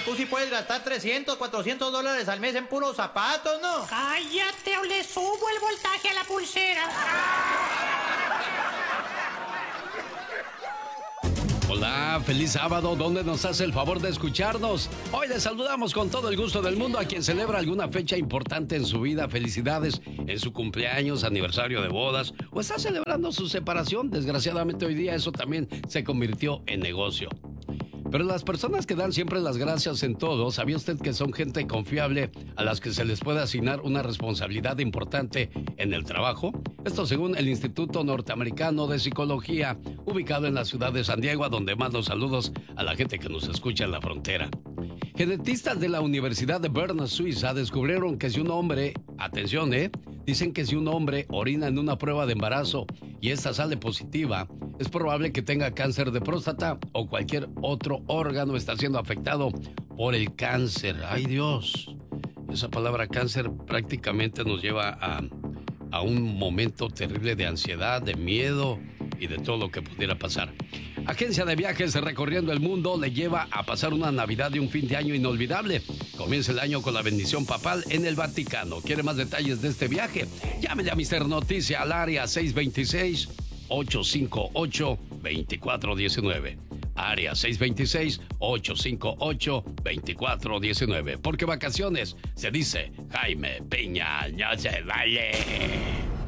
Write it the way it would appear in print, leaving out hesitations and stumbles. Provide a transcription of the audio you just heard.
tú sí puedes gastar 300, 400 dólares al mes en puros zapatos, ¿no? Cállate o le subo el voltaje a la pulsera. Hola, feliz sábado, ¿dónde nos hace el favor de escucharnos? Hoy les saludamos con todo el gusto del mundo a quien celebra alguna fecha importante en su vida. Felicidades en su cumpleaños, aniversario de bodas o está celebrando su separación. Desgraciadamente hoy día eso también se convirtió en negocio. Pero las personas que dan siempre las gracias en todo, ¿sabía usted que son gente confiable a las que se les puede asignar una responsabilidad importante en el trabajo? Esto según el Instituto Norteamericano de Psicología, ubicado en la ciudad de San Diego, a donde mando saludos a la gente que nos escucha en la frontera. Genetistas de la Universidad de Bern, Suiza, descubrieron que si un hombre, atención, dicen que si un hombre orina en una prueba de embarazo y esta sale positiva, es probable que tenga cáncer de próstata o cualquier otro órgano está siendo afectado por el cáncer. ¡Ay, Dios! Esa palabra cáncer prácticamente nos lleva a un momento terrible de ansiedad, de miedo y de todo lo que pudiera pasar. Agencia de viajes recorriendo el mundo le lleva a pasar una Navidad y un fin de año inolvidable. Comienza el año con la bendición papal en el Vaticano. ¿Quiere más detalles de este viaje? Llámele a Mr. Noticia al área 626-858-2419. Área 626-858-2419. Porque vacaciones se dice Jaime Piña, no se vale.